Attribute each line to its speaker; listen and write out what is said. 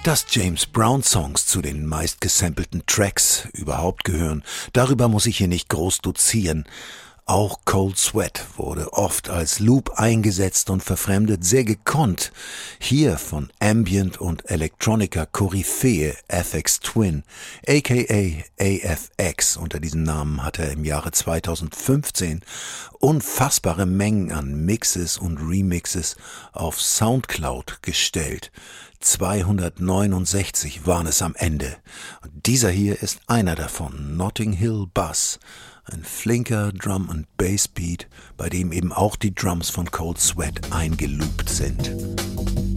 Speaker 1: Dass James Brown Songs zu den meistgesampelten Tracks überhaupt gehören, darüber muss ich hier nicht groß dozieren. Auch Cold Sweat wurde oft als Loop eingesetzt und verfremdet, sehr gekonnt. Hier von Ambient und Electronica Koryphäe Aphex Twin, aka AFX. Unter diesem Namen hat er im Jahre 2015 unfassbare Mengen an Mixes und Remixes auf Soundcloud gestellt. 269 waren es am Ende. Und dieser hier ist einer davon, Notting Hill Buzz. Ein flinker Drum- and Bass-Beat, bei dem eben auch die Drums von Cold Sweat eingeloopt sind.